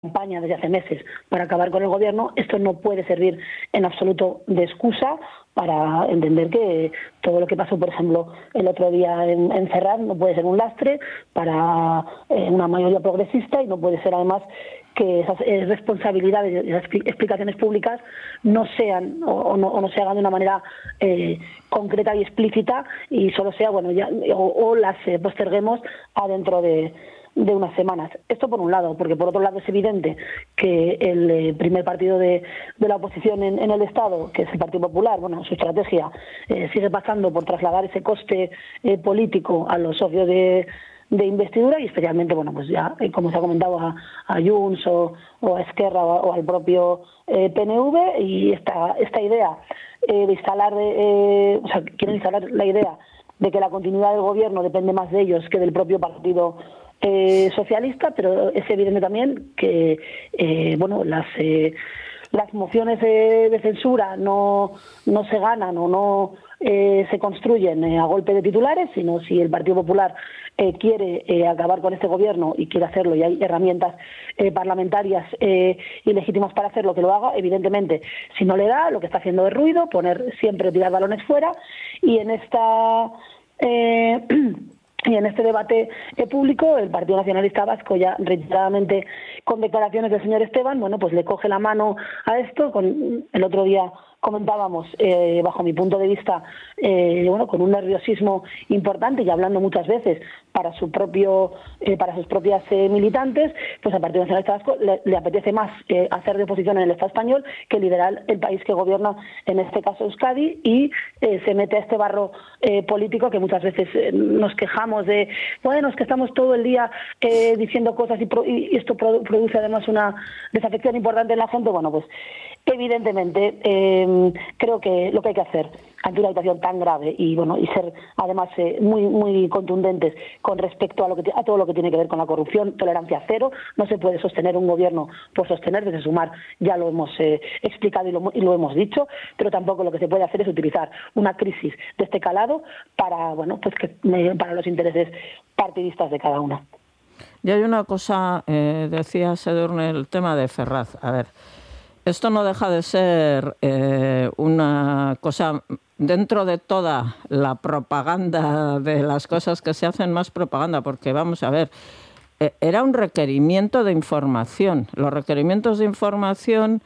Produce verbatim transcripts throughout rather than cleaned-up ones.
campaña desde hace meses para acabar con el gobierno, esto no puede servir en absoluto de excusa para entender que todo lo que pasó, por ejemplo, el otro día en, en Ferraz no puede ser un lastre para eh, una mayoría progresista, y no puede ser además que esas eh, responsabilidades y esas explicaciones públicas no sean o, o, no, o no se hagan de una manera eh, concreta y explícita, y solo sea, bueno, ya o, o las eh, posterguemos a dentro de de unas semanas. Esto por un lado, porque por otro lado es evidente que el eh, primer partido de, de la oposición en, en el Estado, que es el Partido Popular, bueno, su estrategia eh, sigue pasando por trasladar ese coste eh, político a los socios de, de investidura, y especialmente, bueno, pues ya, eh, como se ha comentado, a, a Junts o, o a Esquerra o, o al propio eh, P N V, y esta, esta idea eh, de instalar, eh, o sea, quieren instalar la idea de que la continuidad del gobierno depende más de ellos que del propio partido Eh, socialista, pero es evidente también que eh, bueno, las eh, las mociones de, de censura no no se ganan o no eh, se construyen eh, a golpe de titulares, sino si el Partido Popular eh, quiere eh, acabar con este gobierno y quiere hacerlo, y hay herramientas eh, parlamentarias eh, y legítimas para hacerlo, que lo haga. Evidentemente, si no le da, lo que está haciendo es ruido, poner siempre, tirar balones fuera, y en esta eh, Y en este debate eh, público, el Partido Nacionalista Vasco, ya reiteradamente con declaraciones del señor Esteban, bueno, pues le coge la mano a esto. Con, el otro día comentábamos, eh, bajo mi punto de vista, eh, bueno, con un nerviosismo importante, y hablando muchas veces para su propio, eh, para sus propias eh, militantes, pues al Partido Nacionalista Vasco le, le apetece más eh, hacer de oposición en el Estado español que liderar el país que gobierna, en este caso Euskadi, y eh, se mete a este barro eh, político que muchas veces eh, nos quejamos de, bueno, es que estamos todo el día eh, diciendo cosas y, pro, y esto produ, produce además una desafección importante en la gente. Bueno, pues evidentemente eh, creo que lo que hay que hacer ante una situación tan grave, y bueno, y ser además eh, muy muy contundentes con respecto a lo que a todo lo que tiene que ver con la corrupción, tolerancia cero. No se puede sostener un gobierno por sostener, desde Sumar ya lo hemos eh, explicado y lo, y lo hemos dicho, pero tampoco lo que se puede hacer es utilizar una crisis de este calado para, bueno, pues que para los intereses partidistas de cada uno. Y hay una cosa, eh, decía Sedurne, el tema de Ferraz. A ver, esto no deja de ser eh, una cosa, dentro de toda la propaganda de las cosas que se hacen, más propaganda, porque vamos a ver, eh, era un requerimiento de información. Los requerimientos de información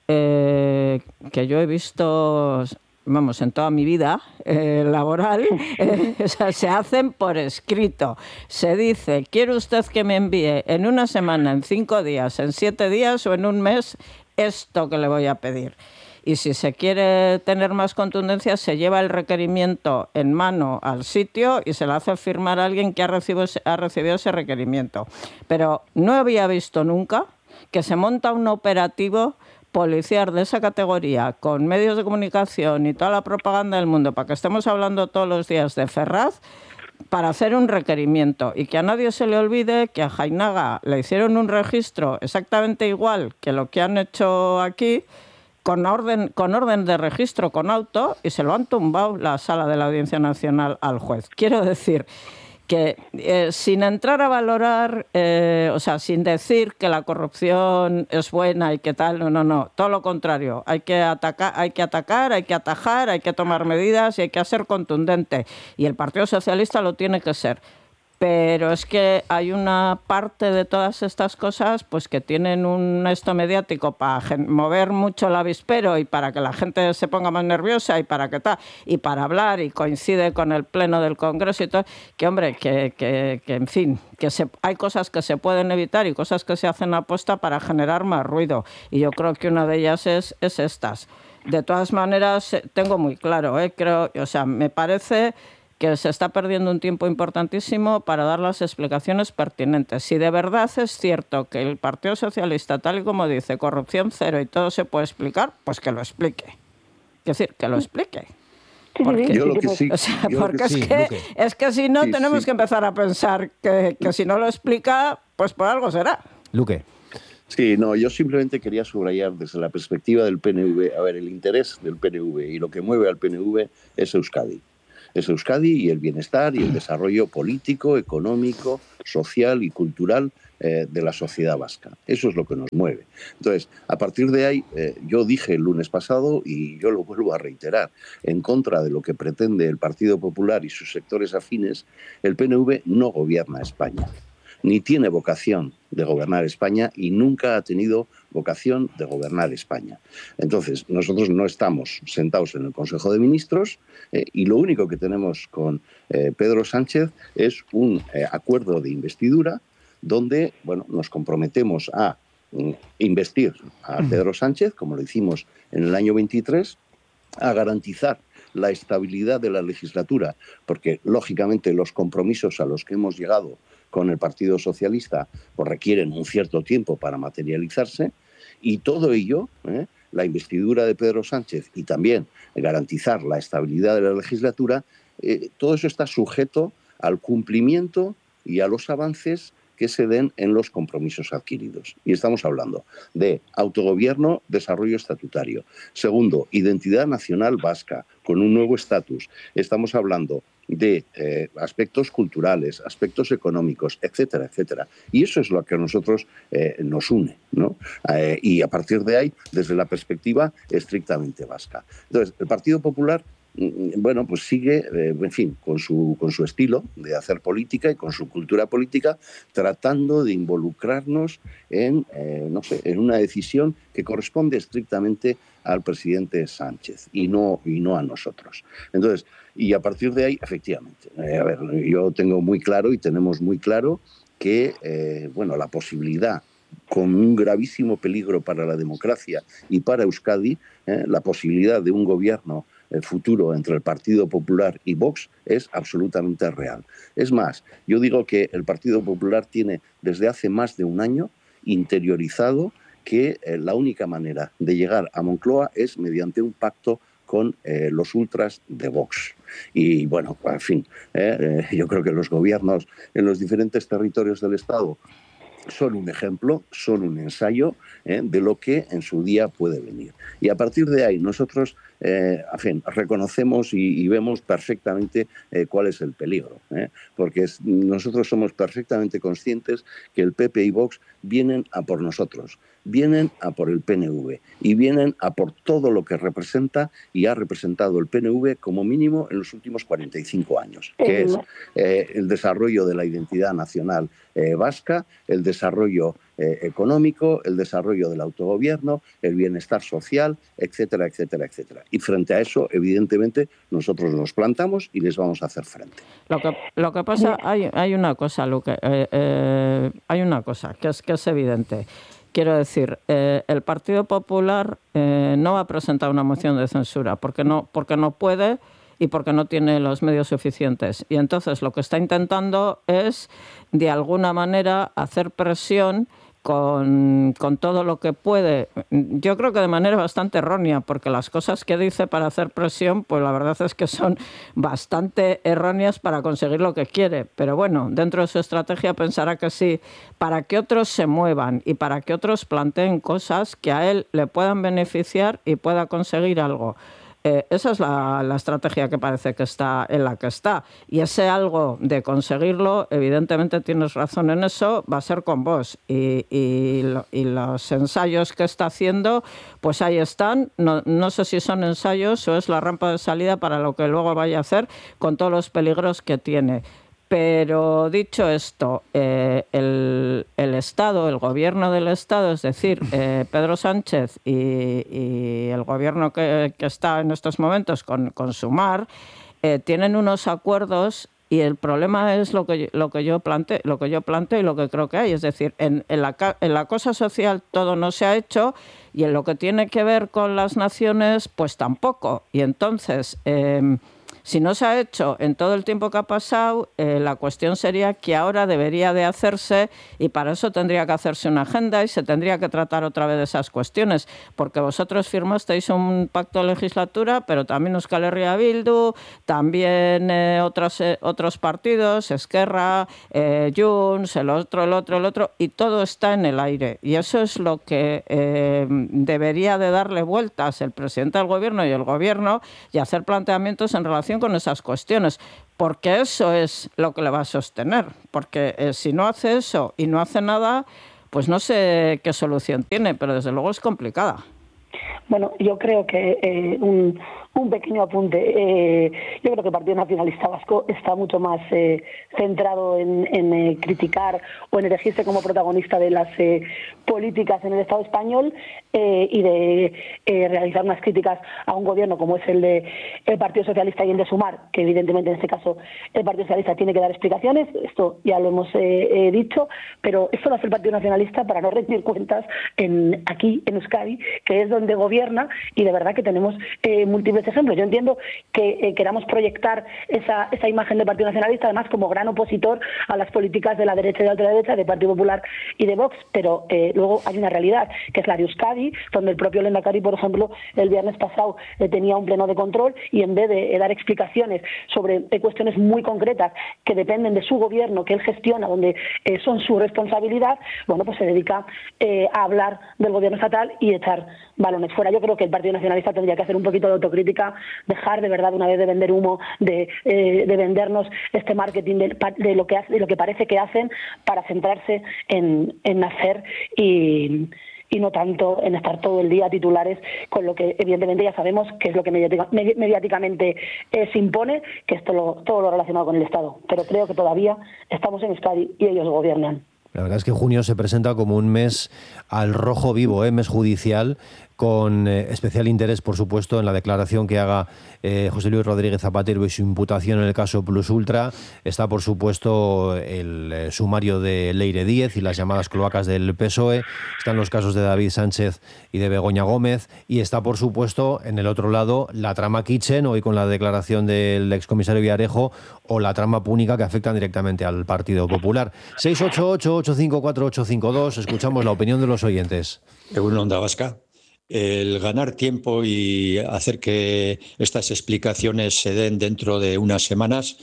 eh, que yo he visto, vamos, en toda mi vida eh, laboral, eh, o sea, se hacen por escrito. Se dice, ¿quiere usted que me envíe en una semana, en cinco días, en siete días o en un mes esto que le voy a pedir? Y si se quiere tener más contundencia, se lleva el requerimiento en mano al sitio y se le hace firmar a alguien que ha recibido, ha recibido ese requerimiento. Pero no había visto nunca que se monta un operativo policial de esa categoría, con medios de comunicación y toda la propaganda del mundo, para que estemos hablando todos los días de Ferraz, para hacer un requerimiento. Y que a nadie se le olvide que a Jainaga le hicieron un registro exactamente igual que lo que han hecho aquí, con orden, con orden de registro, con auto, y se lo han tumbado la Sala de la Audiencia Nacional al juez. Quiero decir que eh, sin entrar a valorar, eh, o sea, sin decir que la corrupción es buena y que tal, no, no, no, todo lo contrario. Hay que atacar, hay que atacar, hay que atajar, hay que tomar medidas y hay que ser contundente. Y el Partido Socialista lo tiene que ser. Pero es que hay una parte de todas estas cosas pues que tienen un esto mediático para mover mucho el avispero y para que la gente se ponga más nerviosa y para que tal, y para hablar, y coincide con el pleno del Congreso y todo, que hombre, que, que, que en fin, que se, hay cosas que se pueden evitar y cosas que se hacen a posta para generar más ruido. Y yo creo que una de ellas es, es estas. De todas maneras, tengo muy claro, ¿eh? creo, o sea, me parece que se está perdiendo un tiempo importantísimo para dar las explicaciones pertinentes. Si de verdad es cierto que el Partido Socialista, tal y como dice, corrupción cero y todo se puede explicar, pues que lo explique. Es decir, que lo explique. Porque, yo lo que sí, o sea, yo porque que es, sí, que, Luque. es que si no sí, tenemos sí. que empezar a pensar que, que si no lo explica, pues por algo será. Luque. Sí, no, yo simplemente quería subrayar desde la perspectiva del P N V, a ver, el interés del P N V y lo que mueve al P N V es Euskadi. Es Euskadi y el bienestar y el desarrollo político, económico, social y cultural eh, de la sociedad vasca. Eso es lo que nos mueve. Entonces, a partir de ahí, eh, yo dije el lunes pasado, y yo lo vuelvo a reiterar, en contra de lo que pretende el Partido Popular y sus sectores afines, el P N V no gobierna España, ni tiene vocación de gobernar España y nunca ha tenido vocación de gobernar España. Entonces, nosotros no estamos sentados en el Consejo de Ministros eh, y lo único que tenemos con eh, Pedro Sánchez es un eh, acuerdo de investidura donde, bueno, nos comprometemos a mm, investir a Pedro Sánchez, como lo hicimos en el año veintitrés, a garantizar la estabilidad de la legislatura, porque lógicamente los compromisos a los que hemos llegado con el Partido Socialista pues requieren un cierto tiempo para materializarse, y todo ello, ¿eh? la investidura de Pedro Sánchez y también garantizar la estabilidad de la legislatura, eh, todo eso está sujeto al cumplimiento y a los avances que se den en los compromisos adquiridos. Y estamos hablando de autogobierno, desarrollo estatutario. Segundo, identidad nacional vasca, con un nuevo estatus. Estamos hablando de eh, aspectos culturales, aspectos económicos, etcétera, etcétera. Y eso es lo que a nosotros eh, nos une, ¿no? Eh, y a partir de ahí, desde la perspectiva estrictamente vasca. Entonces, el Partido Popular, bueno, pues sigue, eh, en fin, con su, con su estilo de hacer política y con su cultura política, tratando de involucrarnos en, eh, no sé, en una decisión que corresponde estrictamente al presidente Sánchez y no, y no a nosotros. Entonces, y a partir de ahí, efectivamente, eh, a ver, yo tengo muy claro y tenemos muy claro que, eh, bueno, la posibilidad, con un gravísimo peligro para la democracia y para Euskadi, eh, la posibilidad de un gobierno el futuro entre el Partido Popular y Vox es absolutamente real. Es más, yo digo que el Partido Popular tiene desde hace más de un año interiorizado que eh, la única manera de llegar a Moncloa es mediante un pacto con eh, los ultras de Vox. Y bueno, en fin, eh, eh, yo creo que los gobiernos en los diferentes territorios del Estado son un ejemplo, son un ensayo eh, de lo que en su día puede venir. Y a partir de ahí nosotros eh, en fin, reconocemos y, y vemos perfectamente eh, cuál es el peligro, ¿eh? porque es, nosotros somos perfectamente conscientes que el P P y Vox vienen a por nosotros, vienen a por el P N V y vienen a por todo lo que representa y ha representado el P N V como mínimo en los últimos cuarenta y cinco años, que es eh, el desarrollo de la identidad nacional eh, vasca, el desarrollo eh, económico, el desarrollo del autogobierno, el bienestar social, etcétera, etcétera, etcétera. Y frente a eso, evidentemente, nosotros nos plantamos y les vamos a hacer frente. Lo que, lo que pasa, hay, hay una cosa, Luque, eh, eh, hay una cosa que es, que es evidente. Quiero decir, eh, el Partido Popular eh, no va a presentar una moción de censura porque no, porque no puede y porque no tiene los medios suficientes. Y entonces lo que está intentando es, de alguna manera, hacer presión con, con todo lo que puede. Yo creo que de manera bastante errónea, porque las cosas que dice para hacer presión, pues la verdad es que son bastante erróneas para conseguir lo que quiere. Pero bueno, dentro de su estrategia pensará que sí, para que otros se muevan y para que otros planteen cosas que a él le puedan beneficiar y pueda conseguir algo. Eh, esa es la, la estrategia que parece que está en la que está. Y ese algo de conseguirlo, evidentemente tienes razón en eso, va a ser con vos. Y, y, lo, y los ensayos que está haciendo, pues ahí están. No, no sé si son ensayos o es la rampa de salida para lo que luego vaya a hacer con todos los peligros que tiene. Pero dicho esto, eh, el, el Estado, el gobierno del Estado, es decir, eh, Pedro Sánchez y, y el gobierno que, que está en estos momentos con, con Sumar, eh, tienen unos acuerdos y el problema es lo que, lo que yo planteo, lo que yo planteo y lo que creo que hay. Es decir, en, en, la, en la cosa social todo no se ha hecho y en lo que tiene que ver con las naciones, pues tampoco. Y entonces... Eh, Si no se ha hecho en todo el tiempo que ha pasado, eh, la cuestión sería que ahora debería de hacerse y para eso tendría que hacerse una agenda y se tendría que tratar otra vez de esas cuestiones, porque vosotros firmasteis un pacto de legislatura, pero también Euskal Herria Bildu, también eh, otros, eh, otros partidos, Esquerra, eh, Junts, el otro, el otro, el otro, y todo está en el aire. Y eso es lo que eh, debería de darle vueltas el presidente del gobierno y el gobierno y hacer planteamientos en relación relación con esas cuestiones, porque eso es lo que le va a sostener, porque eh, si no hace eso y no hace nada, pues no sé qué solución tiene, pero desde luego es complicada. Bueno, yo creo que eh, un, un pequeño apunte. Eh, yo creo que el Partido Nacionalista Vasco está mucho más eh, centrado en, en eh, criticar o en elegirse como protagonista de las eh, políticas en el Estado español eh, y de eh, realizar unas críticas a un gobierno como es el de el Partido Socialista y el de Sumar, que evidentemente en este caso el Partido Socialista tiene que dar explicaciones, esto ya lo hemos eh, eh, dicho, pero esto lo hace el Partido Nacionalista para no rendir cuentas en, aquí en Euskadi, que es donde gobierna, y de verdad que tenemos eh, múltiples ejemplos. Yo entiendo que eh, queramos proyectar esa, esa imagen del Partido Nacionalista, además como gran opositor a las políticas de la derecha y de la ultraderecha, del Partido Popular y de Vox, pero eh, luego hay una realidad, que es la de Euskadi, donde el propio Lehendakari, por ejemplo, el viernes pasado eh, tenía un pleno de control y en vez de eh, dar explicaciones sobre eh, cuestiones muy concretas que dependen de su gobierno, que él gestiona, donde eh, son su responsabilidad, bueno, pues se dedica eh, a hablar del gobierno estatal y echar balones fuera. Yo creo que el Partido Nacionalista tendría que hacer un poquito de autocrítica, dejar de verdad una vez de vender humo, de, eh, de vendernos este marketing de, de, lo que hace, de lo que parece que hacen, para centrarse en, en hacer y, y no tanto en estar todo el día titulares con lo que evidentemente ya sabemos que es lo que mediática, mediáticamente eh, se impone, que es todo lo, todo lo relacionado con el Estado. Pero creo que todavía estamos en Euskadi y ellos gobiernan. La verdad es que junio se presenta como un mes al rojo vivo, ¿eh? Mes judicial, con eh, especial interés, por supuesto, en la declaración que haga eh, José Luis Rodríguez Zapatero y su imputación en el caso Plus Ultra. Está, por supuesto, el eh, sumario de Leire Díez y las llamadas cloacas del P S O E. Están los casos de David Sánchez y de Begoña Gómez. Y está, por supuesto, en el otro lado, la trama Kitchen, hoy con la declaración del excomisario Villarejo, o la trama Púnica, que afectan directamente al Partido Popular. seis ocho ocho, ocho cinco cuatro, ocho cinco dos. Escuchamos la opinión de los oyentes. En Onda Vasca. El ganar tiempo y hacer que estas explicaciones se den dentro de unas semanas,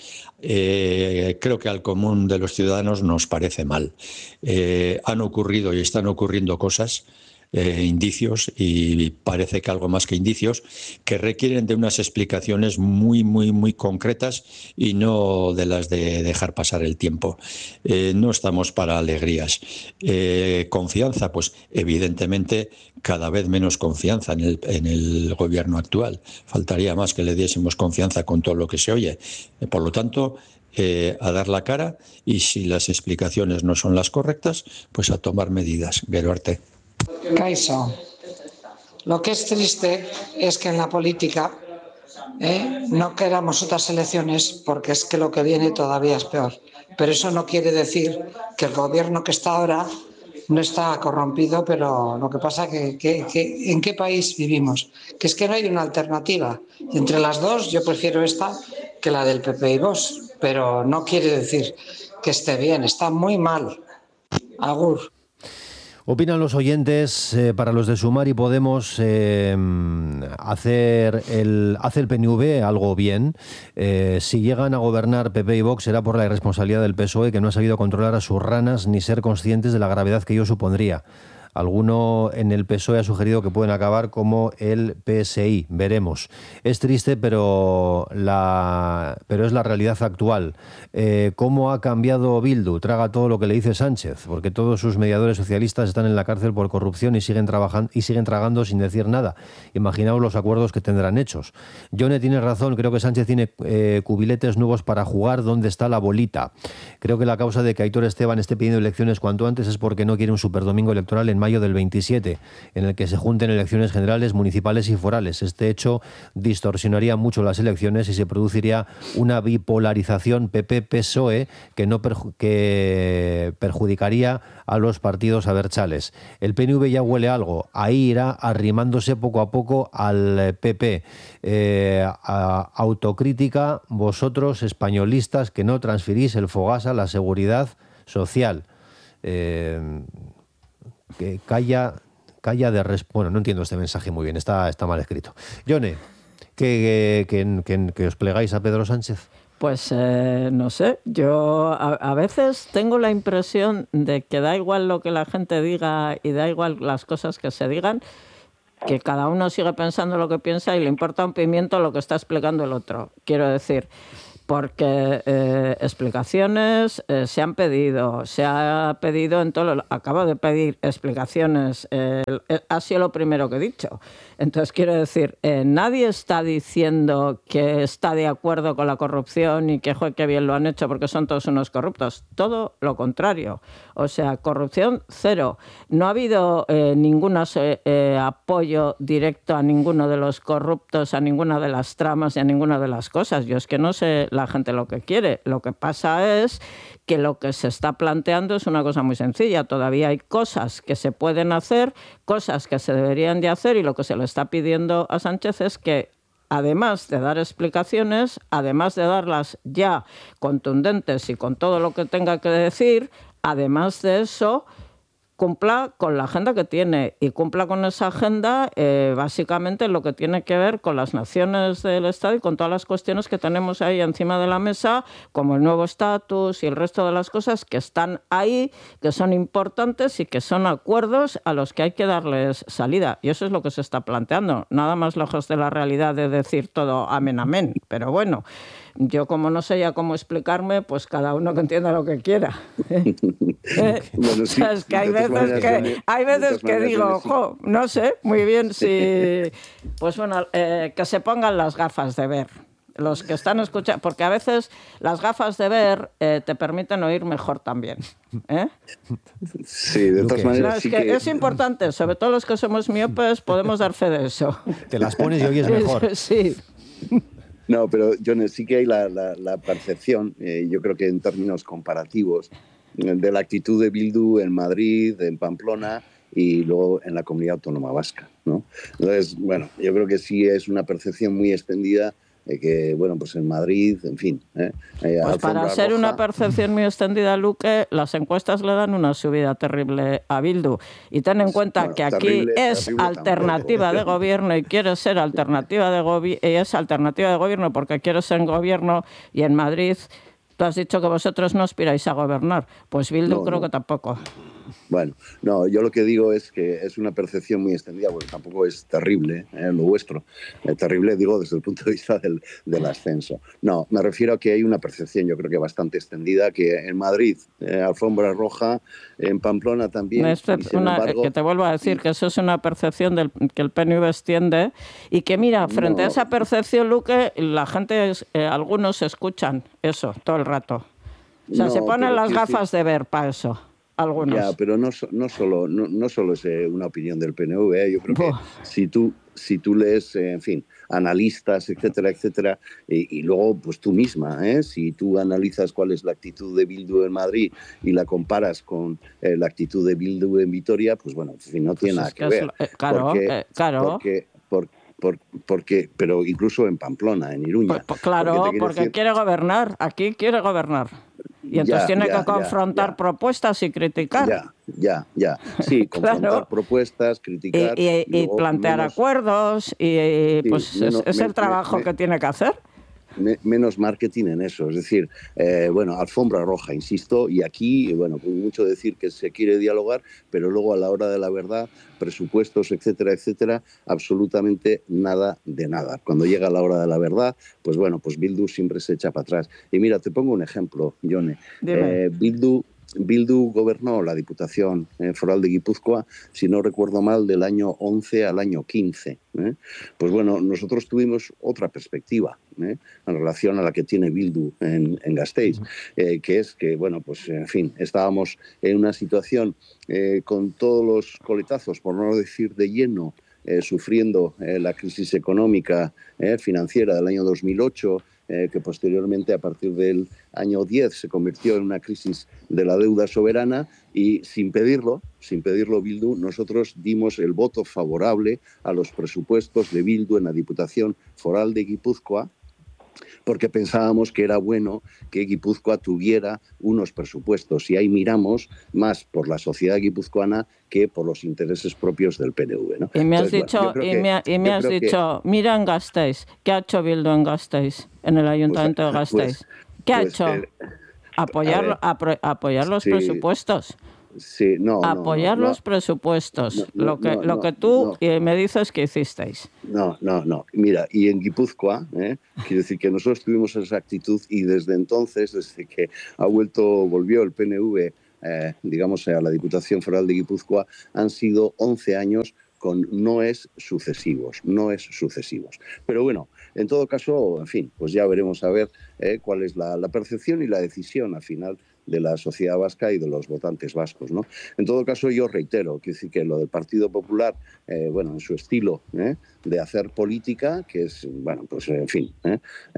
eh, creo que al común de los ciudadanos nos parece mal. Eh, han ocurrido y están ocurriendo cosas, eh, indicios, y parece que algo más que indicios, que requieren de unas explicaciones muy, muy, muy concretas y no de las de dejar pasar el tiempo. Eh, no estamos para alegrías. Eh, confianza, pues evidentemente cada vez menos confianza en el, en el gobierno actual. Faltaría más que le diésemos confianza con todo lo que se oye. Eh, por lo tanto, eh, a dar la cara, y si las explicaciones no son las correctas, pues a tomar medidas. Gero arte. Kaixo, lo que es triste es que en la política eh, no queramos otras elecciones, porque es que lo que viene todavía es peor. Pero eso no quiere decir que el gobierno que está ahora no está corrompido, pero lo que pasa que, que, que ¿en qué país vivimos? Que es que no hay una alternativa. Y entre las dos yo prefiero esta que la del P P y Vox, pero no quiere decir que esté bien, está muy mal. Agur. Opinan los oyentes, eh, para los de Sumar y Podemos, eh, hacer el, hace el P N V algo bien. Eh, si llegan a gobernar P P y Vox será por la irresponsabilidad del P S O E, que no ha sabido controlar a sus ranas ni ser conscientes de la gravedad que ello supondría. Alguno en el P S O E ha sugerido que pueden acabar como el P S I. Veremos. Es triste, pero, la, pero es la realidad actual. Eh, ¿Cómo ha cambiado Bildu? Traga todo lo que le dice Sánchez, porque todos sus mediadores socialistas están en la cárcel por corrupción y siguen trabajando y siguen tragando sin decir nada. Imaginaos los acuerdos que tendrán hechos. Yone tiene razón. Creo que Sánchez tiene eh, cubiletes nuevos para jugar. ¿Dónde está la bolita? Creo que la causa de que Aitor Esteban esté pidiendo elecciones cuanto antes es porque no quiere un superdomingo electoral en mayo del veintisiete, en el que se junten elecciones generales, municipales y forales. Este hecho distorsionaría mucho las elecciones y se produciría una bipolarización P P P S O E que, no perju- que perjudicaría a los partidos abertzales. El P N V ya huele algo, ahí irá arrimándose poco a poco al P P. Eh, a, autocrítica, vosotros españolistas que no transferís el Fogasa a la seguridad social. Eh, que calla, calla de res... Bueno, no entiendo este mensaje muy bien, está, está mal escrito. Yone, ¿que, que, que, que os plegáis a Pedro Sánchez? Pues eh, no sé, yo a, a veces tengo la impresión de que da igual lo que la gente diga y da igual las cosas que se digan, que cada uno sigue pensando lo que piensa y le importa un pimiento lo que está explicando el otro. Quiero decir, porque eh, explicaciones eh, se han pedido, se ha pedido en todo lo, acabo de pedir explicaciones, eh, ha sido lo primero que he dicho. Entonces, quiero decir, eh, nadie está diciendo que está de acuerdo con la corrupción y que, joder, qué bien lo han hecho porque son todos unos corruptos. Todo lo contrario. O sea, corrupción cero. No ha habido eh, ningún eh, apoyo directo a ninguno de los corruptos, a ninguna de las tramas y a ninguna de las cosas. Yo es que no sé la gente lo que quiere. Lo que pasa es que lo que se está planteando es una cosa muy sencilla. Todavía hay cosas que se pueden hacer, cosas que se deberían de hacer, y lo que se le está pidiendo a Sánchez es que, además de dar explicaciones, además de darlas ya contundentes y con todo lo que tenga que decir, además de eso, cumpla con la agenda que tiene, y cumpla con esa agenda eh, básicamente lo que tiene que ver con las naciones del Estado y con todas las cuestiones que tenemos ahí encima de la mesa, como el nuevo estatus y el resto de las cosas que están ahí, que son importantes y que son acuerdos a los que hay que darles salida. Y eso es lo que se está planteando. Nada más lejos de la realidad de decir todo amén, amén. Pero bueno, yo como no sé ya cómo explicarme, pues cada uno que entienda lo que quiera. ¿Eh? Bueno, sí, es que hay veces que, que, hay veces que digo, ojo, no sé muy bien si... Pues bueno, eh, que se pongan las gafas de ver. Los que están escuchando, porque a veces las gafas de ver eh, te permiten oír mejor también. ¿Eh? Sí, de todas maneras. No, es, sí que que... es importante, sobre todo los que somos miopes, podemos dar fe de eso. Te las pones y oyes mejor. Sí. No, pero John, sí que hay la, la, la percepción, eh, yo creo que en términos comparativos, de la actitud de Bildu en Madrid, en Pamplona y luego en la Comunidad Autónoma Vasca, ¿no? Entonces, bueno, yo creo que sí es una percepción muy extendida, eh, que, bueno, pues en Madrid, en fin. Eh, eh, pues para ser roja. Una percepción muy extendida, Luque, las encuestas le dan una subida terrible a Bildu. Y ten en cuenta bueno, que aquí terrible, es terrible alternativa tampoco. de gobierno y quiere ser alternativa de gobierno, y es alternativa de gobierno porque quiere ser en gobierno, y en Madrid tú has dicho que vosotros no aspiráis a gobernar. Pues Bildu no, creo no. que tampoco. Bueno, no, yo lo que digo es que es una percepción muy extendida, porque tampoco es terrible eh, lo vuestro. Eh, terrible, digo, desde el punto de vista del, del ascenso. No, me refiero a que hay una percepción, yo creo que bastante extendida, que en Madrid, eh, alfombra roja, en Pamplona también. Este, y sin una, embargo, que te vuelvo a decir y, que eso es una percepción del, que el P N V extiende, y que, mira, frente no, a esa percepción, Luque, la gente, es, eh, algunos escuchan eso todo el rato. O sea, no, se ponen las gafas de ver para eso. Algunos. Ya, pero no, no, solo, no, no solo es una opinión del P N V, ¿eh? Yo creo que si tú, si tú lees, eh, en fin, analistas, etcétera, etcétera, y, y luego pues tú misma, ¿eh? Si tú analizas cuál es la actitud de Bildu en Madrid y la comparas con eh, la actitud de Bildu en Vitoria, pues bueno, en fin, no tiene pues nada que, que ver. Es, eh, claro, porque, eh, claro. Porque, porque, Por, porque, pero incluso en Pamplona, en Iruña. Pues, pues claro, porque, porque decir... quiere gobernar, aquí quiere gobernar. Y entonces ya, tiene ya, que confrontar ya, propuestas y criticar. Ya, ya, ya. Sí, confrontar claro. propuestas, criticar. Y, y, y, y plantear menos, acuerdos, y pues sí, menos, es, es el trabajo me, me, que tiene que hacer. Menos marketing en eso, es decir, eh, bueno, alfombra roja, insisto, y aquí, bueno, pues mucho decir que se quiere dialogar, pero luego a la hora de la verdad, presupuestos, etcétera, etcétera, absolutamente nada de nada. Cuando llega la hora de la verdad, pues bueno, pues Bildu siempre se echa para atrás. Y mira, te pongo un ejemplo, Jone. Eh, Bildu... Bildu gobernó la Diputación eh, Foral de Guipúzcoa, si no recuerdo mal, del año once al año quince. ¿eh? Pues bueno, nosotros tuvimos otra perspectiva ¿eh? en relación a la que tiene Bildu en, en Gasteiz, eh, que es que, bueno, pues en fin, estábamos en una situación eh, con todos los coletazos, por no decir de lleno, eh, sufriendo eh, la crisis económica eh, financiera del año dos mil ocho, Eh, que posteriormente, a partir del año diez, se convirtió en una crisis de la deuda soberana, y sin pedirlo, sin pedirlo Bildu, nosotros dimos el voto favorable a los presupuestos de Bildu en la Diputación Foral de Guipúzcoa, porque pensábamos que era bueno que Guipúzcoa tuviera unos presupuestos, y ahí miramos más por la sociedad guipuzcoana que por los intereses propios del P N V, ¿no? Y me has Entonces, dicho, bueno, y que, me, y me has dicho que... mira en Gasteiz, ¿qué ha hecho Bildu en Gasteiz, en el Ayuntamiento pues, de Gasteiz? Pues, ¿Qué ha pues, hecho? Eh, apoyar, ver, apro, apoyar los sí, presupuestos. Sí, no, apoyar no, no, los presupuestos, no, no, lo que, no, lo no, que tú no. me dices que hicisteis. No, no, no. Mira, y en Guipúzcoa, ¿eh? quiero decir que nosotros tuvimos esa actitud y desde entonces, desde que ha vuelto, volvió el P N V, eh, digamos, a la Diputación Foral de Guipúzcoa, han sido once años con noes sucesivos, noes sucesivos. Pero bueno, en todo caso, en fin, pues ya veremos a ver eh, cuál es la, la percepción y la decisión al final de la sociedad vasca y de los votantes vascos, ¿no? En todo caso, yo reitero que, que lo del Partido Popular, eh, bueno, en su estilo ¿eh? de hacer política, que es, bueno, pues en fin, ¿eh?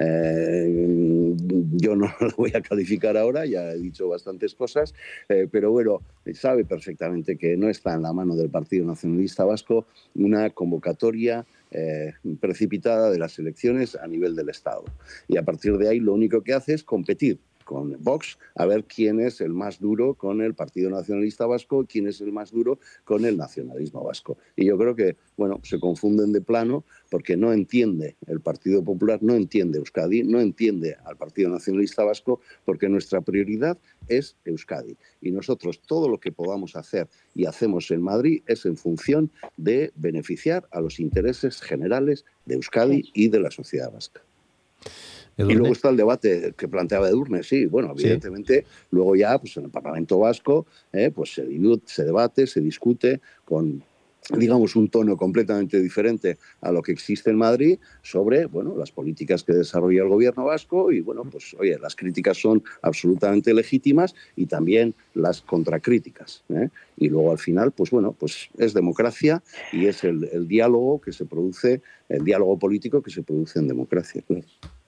Eh, yo no lo voy a calificar ahora, ya he dicho bastantes cosas, eh, pero bueno, sabe perfectamente que no está en la mano del Partido Nacionalista Vasco una convocatoria Eh, precipitada de las elecciones a nivel del Estado. Y a partir de ahí lo único que hace es competir con Vox a ver quién es el más duro con el Partido Nacionalista Vasco, quién es el más duro con el nacionalismo vasco. Y yo creo que, bueno, se confunden de plano porque no entiende el Partido Popular, no entiende Euskadi, no entiende al Partido Nacionalista Vasco, porque nuestra prioridad es Euskadi. Y nosotros todo lo que podamos hacer y hacemos en Madrid es en función de beneficiar a los intereses generales de Euskadi y de la sociedad vasca. Edurne. Y luego está el debate que planteaba Edurne, sí, bueno, evidentemente, sí. Luego ya pues en el Parlamento Vasco eh, pues se, se debate, se discute con, digamos, un tono completamente diferente a lo que existe en Madrid sobre, bueno, las políticas que desarrolla el gobierno vasco y, bueno, pues, oye, las críticas son absolutamente legítimas y también las contracríticas, ¿eh? Y luego al final, pues bueno, pues es democracia y es el, el diálogo que se produce, el diálogo político que se produce en democracia, claro.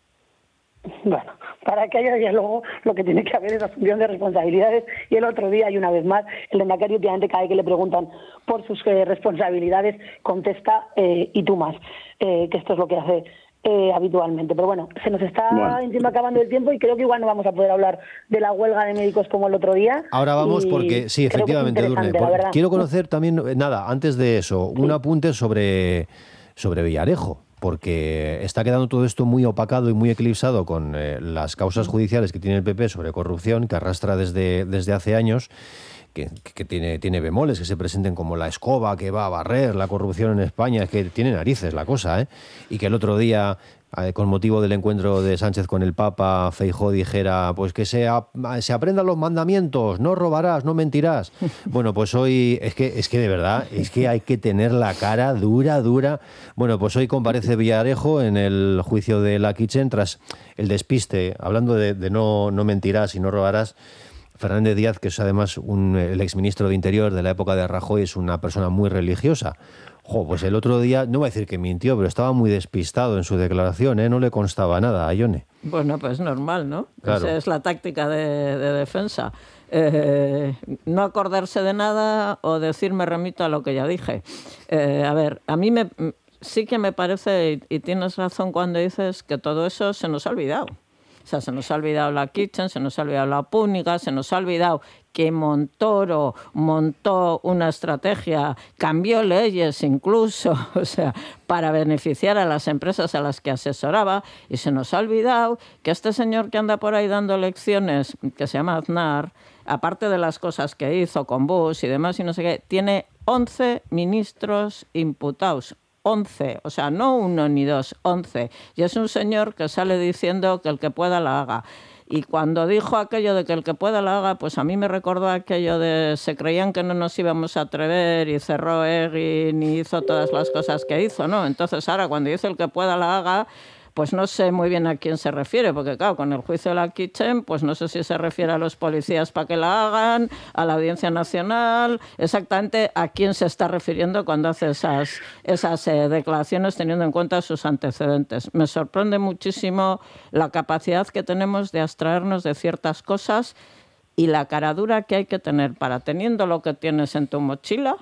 Bueno, para que haya diálogo lo que tiene que haber es asunción de responsabilidades y el otro día, y una vez más, el lehendakari últimamente cada vez que le preguntan por sus eh, responsabilidades contesta eh, y tú más, eh, que esto es lo que hace eh, habitualmente. Pero bueno, se nos está bueno. encima acabando el tiempo y creo que igual no vamos a poder hablar de la huelga de médicos como el otro día. Ahora vamos porque, sí, efectivamente, Edurne, por, quiero conocer también, nada, antes de eso, un sí. apunte sobre, sobre Villarejo. Porque está quedando todo esto muy opacado y muy eclipsado con eh, las causas judiciales que tiene el P P sobre corrupción, que arrastra desde, desde hace años, que, que tiene, tiene bemoles, que se presenten como la escoba que va a barrer la corrupción en España, es que tiene narices la cosa, ¿eh? Y que el otro día, eh, con motivo del encuentro de Sánchez con el Papa, Feijóo dijera, pues que se, a, se aprendan los mandamientos, no robarás, no mentirás. Bueno, pues hoy, es que, es que de verdad, es que hay que tener la cara dura, dura. Bueno, pues hoy comparece Villarejo en el juicio de la Kitchen tras el despiste, hablando de, de no, no mentirás y no robarás. Fernández Díaz, que es además un, el exministro de Interior de la época de Rajoy, es una persona muy religiosa. Jo, pues el otro día, no voy a decir que mintió, pero estaba muy despistado en su declaración, ¿eh? No le constaba nada a Ione. Bueno, pues normal, ¿no? Claro. Esa es la táctica de, de defensa. Eh, no acordarse de nada o decir me remito a lo que ya dije. Eh, a ver, a mí me, sí que me parece, y, y tienes razón cuando dices que todo eso se nos ha olvidado. O sea, se nos ha olvidado la Kitchen, se nos ha olvidado la Púnica, se nos ha olvidado que Montoro montó una estrategia, cambió leyes incluso, o sea, para beneficiar a las empresas a las que asesoraba, y se nos ha olvidado que este señor que anda por ahí dando lecciones, que se llama Aznar, aparte de las cosas que hizo con Bush y demás y no sé qué, tiene once ministros imputados. once, o sea, no uno ni dos, once. Y es un señor que sale diciendo que el que pueda la haga. Y cuando dijo aquello de que el que pueda la haga, pues a mí me recordó aquello de se creían que no nos íbamos a atrever y cerró Egin y hizo todas las cosas que hizo, ¿no? Entonces ahora cuando dice el que pueda la haga, pues no sé muy bien a quién se refiere, porque claro, con el juicio de la Kitchen, pues no sé si se refiere a los policías para que la hagan, a la Audiencia Nacional, exactamente a quién se está refiriendo cuando hace esas, esas eh, declaraciones teniendo en cuenta sus antecedentes. Me sorprende muchísimo la capacidad que tenemos de abstraernos de ciertas cosas y la caradura que hay que tener para, teniendo lo que tienes en tu mochila,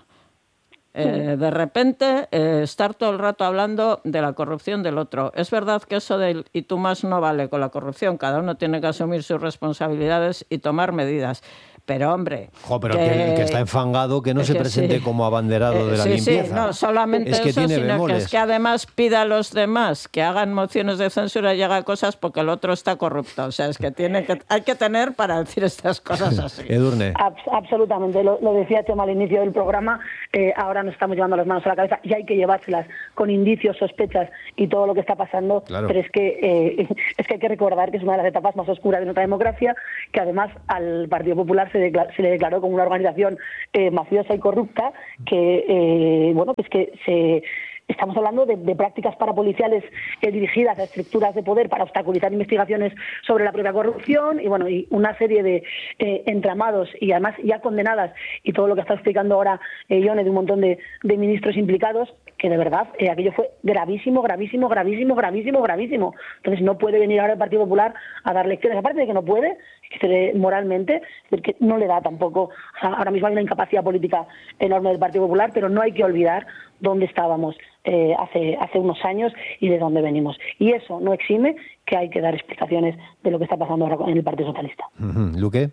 Eh, de repente eh, estar todo el rato hablando de la corrupción del otro. Es verdad que eso del y tú más no vale con la corrupción, cada uno tiene que asumir sus responsabilidades y tomar medidas, Pero, hombre... Jo, pero que, que el que está enfangado, que no se que presente sí. como abanderado eh, de la sí, limpieza. Sí, no solamente es que eso, tiene sino bemoles. que es que además pida a los demás que hagan mociones de censura y haga cosas porque el otro está corrupto. O sea, es que, tiene que hay que tener para decir estas cosas así. Edurne. Abs- absolutamente, lo, lo decía Chema al inicio del programa, eh, ahora nos estamos llevando las manos a la cabeza y hay que llevárselas con indicios, sospechas y todo lo que está pasando, claro. pero es que, eh, es que hay que recordar que es una de las etapas más oscuras de nuestra democracia, que además al Partido Popular se, declar- se le declaró como una organización eh, mafiosa y corrupta, que, eh, bueno, pues que se... Estamos hablando de, de prácticas parapoliciales eh, dirigidas a estructuras de poder para obstaculizar investigaciones sobre la propia corrupción y bueno y una serie de eh, entramados y además ya condenadas y todo lo que está explicando ahora eh, Ione de un montón de, de ministros implicados que de verdad eh, aquello fue gravísimo, gravísimo, gravísimo, gravísimo, gravísimo. Entonces no puede venir ahora el Partido Popular a dar lecciones, aparte de que no puede, que se le, moralmente, que no le da tampoco. O sea, ahora mismo hay una incapacidad política enorme del Partido Popular, pero no hay que olvidar dónde estábamos eh, hace, hace unos años y de dónde venimos. Y eso no exime que hay que dar explicaciones de lo que está pasando ahora en el Partido Socialista. Uh-huh. ¿Luque?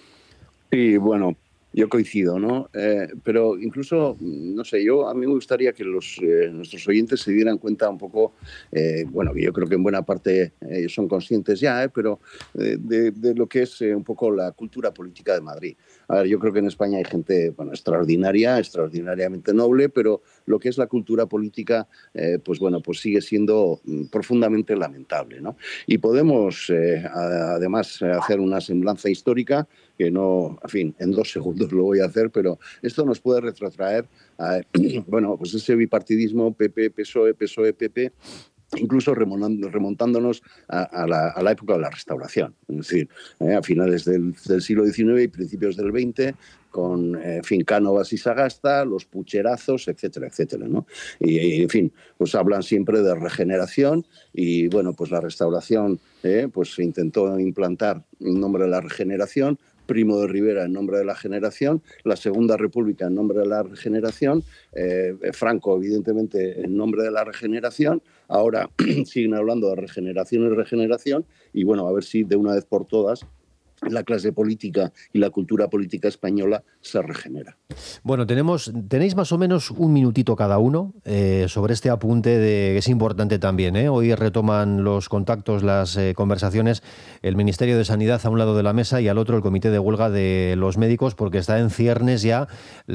Sí, bueno, yo coincido, ¿no? Eh, pero incluso, no sé, yo a mí me gustaría que los, eh, nuestros oyentes se dieran cuenta un poco, eh, bueno, que yo creo que en buena parte ellos eh, son conscientes ya, eh, pero eh, de, de lo que es eh, un poco la cultura política de Madrid. A ver, yo creo que en España hay gente, bueno, extraordinaria, extraordinariamente noble, pero lo que es la cultura política, eh, pues bueno, pues sigue siendo mm, profundamente lamentable, ¿no? Y podemos, eh, a, además, hacer una semblanza histórica que no, en fin, en dos segundos lo voy a hacer, pero esto nos puede retrotraer a, bueno, pues ese bipartidismo P P, P S O E, P S O E, P P, incluso remontándonos a, a, la, a la época de la Restauración, es decir, eh, a finales del, del siglo diecinueve y principios del veinte, con, eh, en fin, Cánovas y Sagasta, los pucherazos, etcétera, etcétera, ¿no? Y, y, en fin, pues hablan siempre de regeneración y, bueno, pues la Restauración, eh, pues se intentó implantar en nombre de la regeneración, Primo de Rivera en nombre de la generación, la Segunda República en nombre de la regeneración, eh, Franco evidentemente en nombre de la regeneración, ahora siguen hablando de regeneración y regeneración y bueno, a ver si de una vez por todas la clase política y la cultura política española se regenera. Bueno, tenemos, tenéis más o menos un minutito cada uno eh, sobre este apunte de que es importante también. ¿eh? Hoy retoman los contactos, las eh, conversaciones, el Ministerio de Sanidad a un lado de la mesa y al otro el Comité de Huelga de los Médicos, porque está en ciernes ya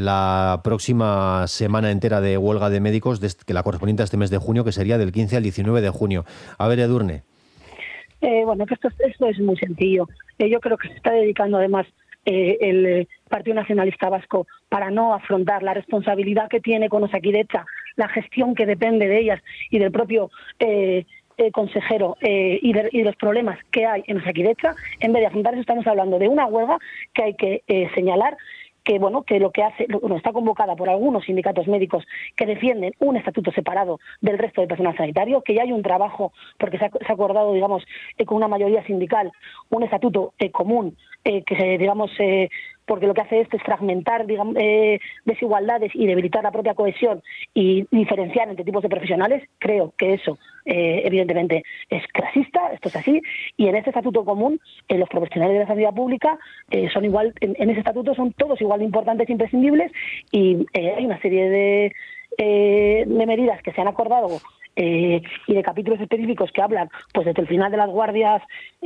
la próxima semana entera de huelga de médicos, de, que la correspondiente a este mes de junio, que sería del quince al diecinueve de junio. A ver, Edurne. Eh, bueno, que esto, esto es muy sencillo. Eh, yo creo que se está dedicando además eh, el eh, Partido Nacionalista Vasco para no afrontar la responsabilidad que tiene con Osakidetza, la gestión que depende de ellas y del propio eh, eh, consejero eh, y, de, y de los problemas que hay en Osakidetza. En vez de afrontar eso, estamos hablando de una huelga que hay que eh, señalar que bueno que lo que hace bueno, está convocada por algunos sindicatos médicos que defienden un estatuto separado del resto del personal sanitario, que ya hay un trabajo porque se ha, se ha acordado digamos eh, con una mayoría sindical un estatuto eh, común eh, que se digamos eh, porque lo que hace esto es fragmentar digamos, eh, desigualdades y debilitar la propia cohesión y diferenciar entre tipos de profesionales. Creo que eso eh, evidentemente es clasista, esto es así, y en este estatuto común eh, los profesionales de la sanidad pública eh, son igual, en, en ese estatuto son todos igual de importantes e imprescindibles y eh, hay una serie de, eh, de medidas que se han acordado eh, y de capítulos específicos que hablan pues desde el final de las guardias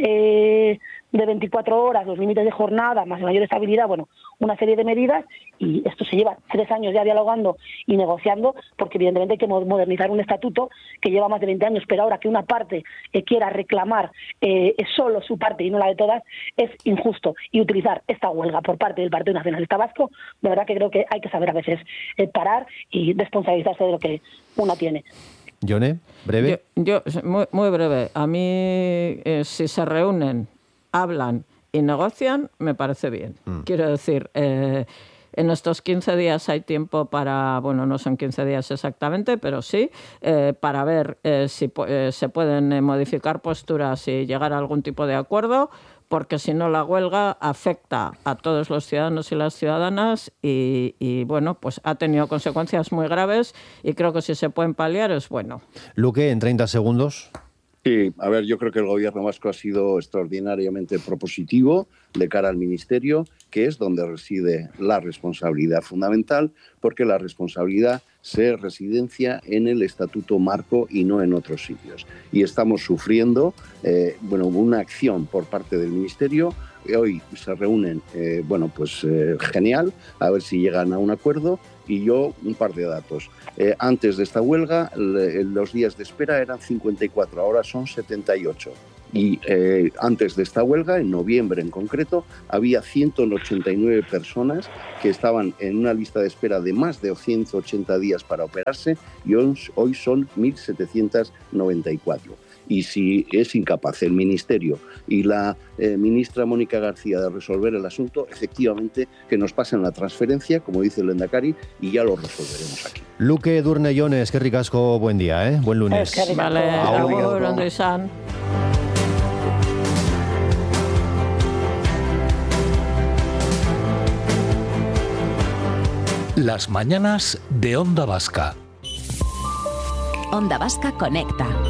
eh, de veinticuatro horas, los límites de jornada, más mayor estabilidad, bueno, una serie de medidas, y esto se lleva tres años ya dialogando y negociando, porque evidentemente hay que modernizar un estatuto que lleva más de veinte años, pero ahora que una parte eh, quiera reclamar eh, solo su parte y no la de todas, es injusto. Y utilizar esta huelga por parte del Partido Nacionalista Vasco, de verdad que creo que hay que saber a veces eh, parar y responsabilizarse de lo que una tiene. Yone, breve. Yo, yo muy, muy breve. A mí, eh, si se reúnen, hablan y negocian, me parece bien. Mm. Quiero decir, eh, en estos quince días hay tiempo para, bueno, no son quince días exactamente, pero sí, eh, para ver eh, si eh, se pueden eh, modificar posturas y llegar a algún tipo de acuerdo, porque si no la huelga afecta a todos los ciudadanos y las ciudadanas y, y, bueno, pues ha tenido consecuencias muy graves y creo que si se pueden paliar es bueno. Luque, en treinta segundos. Sí, a ver, yo creo que el gobierno vasco ha sido extraordinariamente propositivo de cara al ministerio, que es donde reside la responsabilidad fundamental, porque la responsabilidad se residencia en el estatuto marco y no en otros sitios. Y estamos sufriendo eh, bueno, una acción por parte del ministerio. Hoy se reúnen, eh, bueno, pues eh, genial, a ver si llegan a un acuerdo. Y yo, un par de datos. Eh, antes de esta huelga, le, los días de espera eran cincuenta y cuatro, ahora son setenta y ocho. Y eh, antes de esta huelga, en noviembre en concreto, había ciento ochenta y nueve personas que estaban en una lista de espera de más de ciento ochenta días para operarse, y hoy, hoy son mil setecientos noventa y cuatro. Y si es incapaz el Ministerio y la eh, ministra Mónica García de resolver el asunto, efectivamente que nos pasen la transferencia, como dice el Lehendakari, y ya lo resolveremos aquí. Luque Edurne Jones, qué ricasco, buen día, ¿eh? Buen lunes. Es que Vale, agur, ondo izan. Las mañanas de Onda Vasca. Onda Vasca Conecta.